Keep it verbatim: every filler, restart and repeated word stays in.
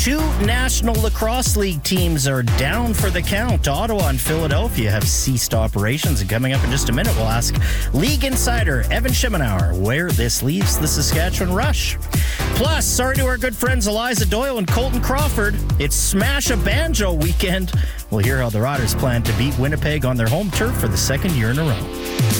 Two National Lacrosse League teams are down for the count. Ottawa and Philadelphia have ceased operations, and coming up in just a minute, we'll ask League insider Evan Schemenauer where this leaves the Saskatchewan Rush. Plus, sorry to our good friends Eliza Doyle and Colton Crawford, it's Smash a Banjo weekend. We'll hear how the Riders plan to beat Winnipeg on their home turf for the second year in a row.